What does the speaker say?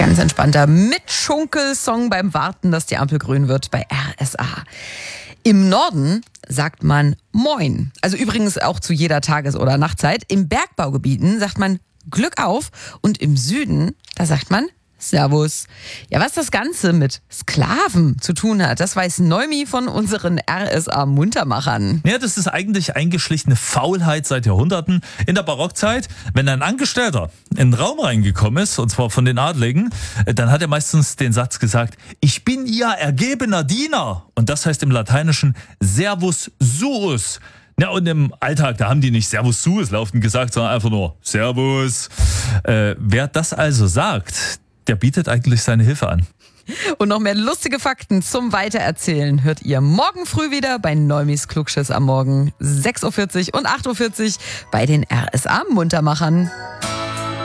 Ganz entspannter Mitschunkel-Song beim Warten, dass die Ampel grün wird bei RSA. Im Norden sagt man Moin. Also übrigens auch zu jeder Tages- oder Nachtzeit. Im Bergbaugebieten sagt man Glück auf und im Süden, da sagt man Servus. Ja, was das Ganze mit Sklaven zu tun hat, das weiß Neumi von unseren RSA-Muntermachern. Ja, das ist eigentlich eingeschlichene Faulheit seit Jahrhunderten. In der Barockzeit, wenn ein Angestellter in den Raum reingekommen ist, und zwar von den Adligen, dann hat er meistens den Satz gesagt, ich bin ihr ergebener Diener. Und das heißt im Lateinischen Servus suus. Ja, und im Alltag, da haben die nicht Servus suus laufend gesagt, sondern einfach nur Servus. Wer das also sagt, der bietet eigentlich seine Hilfe an. Und noch mehr lustige Fakten zum Weitererzählen hört ihr morgen früh wieder bei Neumis Klugschiss am Morgen 6.40 Uhr und 8.40 Uhr bei den RSA-Muntermachern.